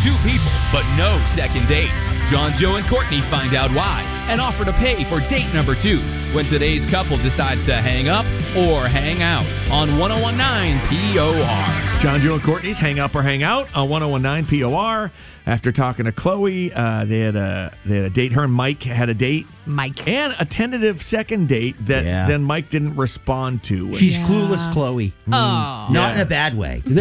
two people, but no second date. John, Joe, and Courtney find out why and offer to pay for date number 2 when today's couple decides to hang up or hang out on 1019 POR. John, Joe, and Courtney's Hang Up or Hang Out on 1019 POR. After talking to Chloe, they had a date. Her and Mike had a date. And a tentative second date that then Mike didn't respond to. She's clueless, Chloe. Oh. Not in a bad way.